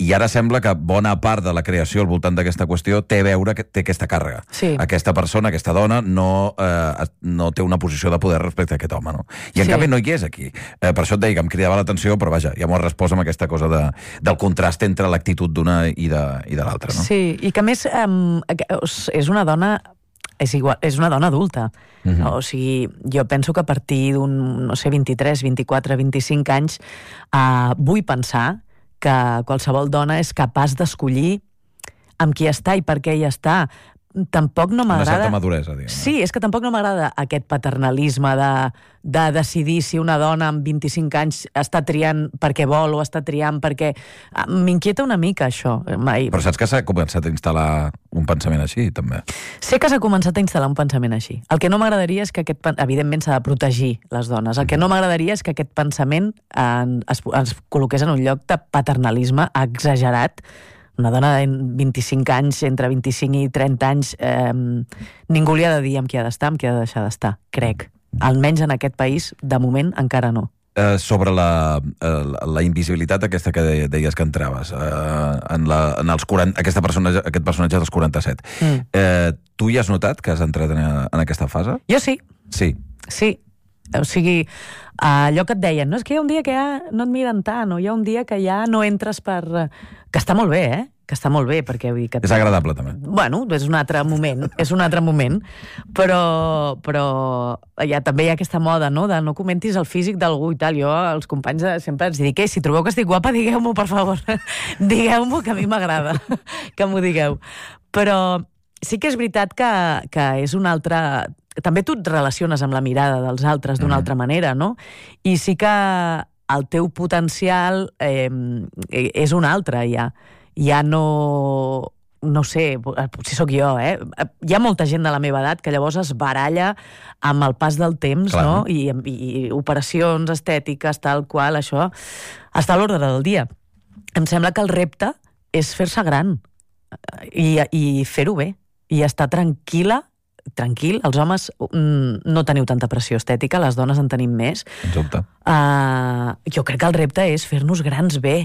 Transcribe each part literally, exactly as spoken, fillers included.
I ara sembla que bona part de la creació al voltant d'aquesta qüestió té a veure, que té aquesta càrrega. Sí. Aquesta persona, aquesta dona, no, eh, no té una posició de poder respecte a aquest home, no? I en Sí. canvi no hi és aquí. Eh, per això et deia que em cridava l'atenció, però vaja, ja m'ho has respost amb aquesta cosa de, del contrast entre l'actitud d'una i de, i de l'altra, no? Sí, i que a més um, és una dona... És, igual, és una dona adulta. Mhm. O sigui, jo penso que a partir d'un, no sé, vint-i-tres, vint-i-quatre, vint-i-cinc anys, uh, vull pensar que qualsevol dona és capaç d'escollir amb qui està i per què hi està. Tampoc no m'agrada... Una certa maduresa, diguem. Sí, és que tampoc no m'agrada aquest paternalisme de, de decidir si una dona amb vint-i-cinc anys està triant perquè vol o està triant perquè... M'inquieta una mica, això. Mai... Però saps que s'ha començat a instal·lar un pensament així, també? Sé que s'ha començat a instal·lar un pensament així. El que no m'agradaria és que aquest... Evidentment s'ha de protegir les dones. El que no m'agradaria és que aquest pensament en, es, es col·loqués en un lloc de paternalisme exagerat. Una dona de vint-i-cinc anys, entre vint-i-cinc i trenta anys, eh, ningú li ha de dir amb qui ha d'estar, amb qui ha de deixar d'estar, crec. Almenys en aquest país, de moment, encara no. Eh, sobre la, eh, la invisibilitat aquesta que deies que entraves, eh, en, la, en els quaranta, aquesta personatge, aquest personatge dels quaranta-set. Mm. Eh, tu hi has notat que has entrat en, en aquesta fase? Jo sí. Sí. Sí. O sigui, allò que et deien, no? És que hi ha un dia que ja no et miren tant, o hi ha un dia que ja no entres per... Que està molt bé, eh? Que està molt bé, perquè... Vull dir que... És agradable, també. Bueno, és un altre moment, és un altre moment, però, però ja també hi ha aquesta moda, no?, de no comentis el físic d'algú i tal. Jo, als companys, sempre els dic, eh, si trobeu que estic guapa, digueu-m'ho, per favor. Digueu-m'ho, que a mi m'agrada que m'ho digueu. Però sí que és veritat que, que és una altra... També tu et relaciones amb la mirada dels altres d'una mm. altra manera, no? I sí que el teu potencial eh, és un altre, ja. Ja no... No sé, potser sóc jo, eh? Hi ha molta gent de la meva edat que llavors es baralla amb el pas del temps, Clar. no? I, i operacions estètiques, tal qual, això està a l'ordre del dia. Em sembla que el repte és fer-se gran i, i fer-ho bé. I estar tranquil·la, tranquil, els homes mm, no teniu tanta pressió estètica, les dones en tenim més. Ens dubte. Uh, jo crec que el repte és fer-nos grans bé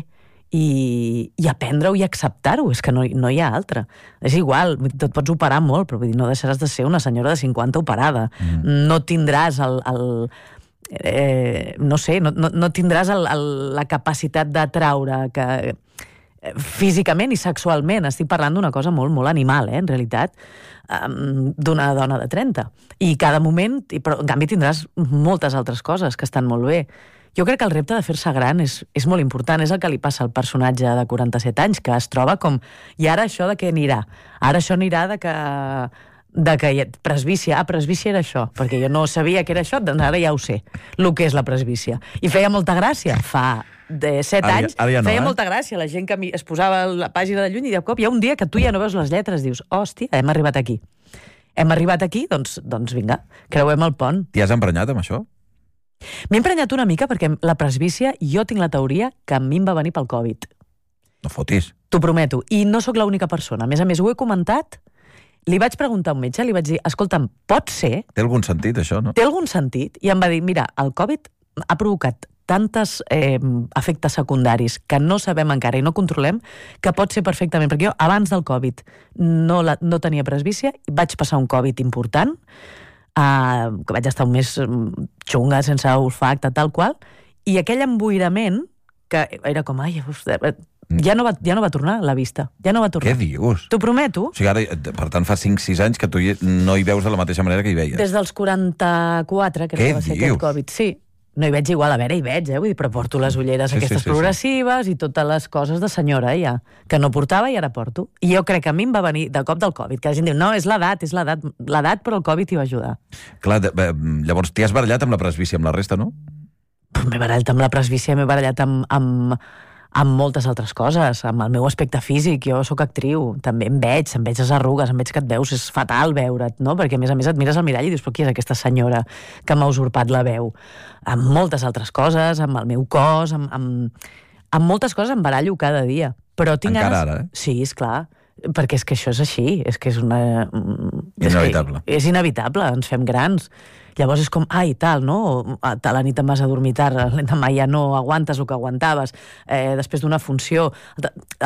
i, i aprendre-ho i acceptar-ho, és que no, no hi ha altra. És igual, et pots operar molt, però vull dir, no deixaràs de ser una senyora de cinquanta operada. Mm. No tindràs el... el eh, no sé, no, no, no tindràs el, el, la capacitat d'atraure que... físicament i sexualment, estic parlant d'una cosa molt, molt animal, eh, en realitat, um, d'una dona de trenta. I cada moment, però en canvi tindràs moltes altres coses que estan molt bé. Jo crec que el repte de fer-se gran és, és molt important, és el que li passa al personatge de quaranta-set anys, que es troba com... I ara això de què anirà? Ara això anirà de que... de que presbícia, ah, presbícia era això, perquè jo no sabia que era això, doncs ara ja ho sé, el que és la presbícia. I feia molta gràcia, fa de set ara, anys, ara ja no, feia eh? molta gràcia, la gent que es posava a la pàgina de lluny i de cop hi ha un dia que tu ja no veus les lletres, dius, hòstia, hem arribat aquí. Hem arribat aquí, doncs, doncs vinga, creuem el pont. T'hi has emprenyat amb això? M'he emprenyat una mica perquè la presbícia, jo tinc la teoria que a mi em va venir pel Covid. No fotis. T'ho prometo. I no sóc l'única persona. A més a més, ho he comentat. Li vaig preguntar a un metge, li vaig dir, escolta'm, pot ser? Té algun sentit, això, no? Té algun sentit? I em va dir, mira, el Covid ha provocat tantes eh, efectes secundaris que no sabem encara i no controlem, que pot ser perfectament, perquè jo abans del Covid no, la, no tenia presbícia, vaig passar un Covid important, eh, que vaig estar un mes xunga, sense olfacte, tal qual, i aquell emboirament, que era com, ai, ja no, va, ja no va tornar la vista. Ja no va tornar. Què dius? T'ho prometo. O sigui, ara, per tant, fa cinc sis anys que tu no hi veus de la mateixa manera que hi veies. Des dels quaranta-quatre, crec que va ser aquest Covid. Sí, no hi veig igual, a veure, hi veig, eh? Vull dir, però porto les ulleres sí, aquestes sí, sí, progressives sí. I totes les coses de senyora, ja, que no portava i ara porto. I jo crec que a mi em va venir de cop del Covid, que la gent diu, no, és l'edat, és l'edat, l'edat, però el Covid hi va ajudar. Clar, de, bé, llavors t'hi has barallat amb la presbícia, amb la resta, no? M'he barallat amb la presbícia, m'he barallat amb... amb amb moltes altres coses, amb el meu aspecte físic. Jo sóc actriu, també em veig, em veig les arrugues, em veig que et veus, és fatal veure't, no? Perquè a més a més et mires al mirall i dius, però qui és aquesta senyora que m'ha usurpat la veu? Amb moltes altres coses, amb el meu cos, amb, amb, amb moltes coses em barallo cada dia. Però tinc Encara ganes... ara, eh? Sí, esclar, perquè és que això és així, és que és una... Inevitable. És, que és inevitable, ens fem grans. Llavors és com, ai, tal, no? A la nit em vas a dormir tard, l'endemà ja no aguantes el que aguantaves, eh, després d'una funció...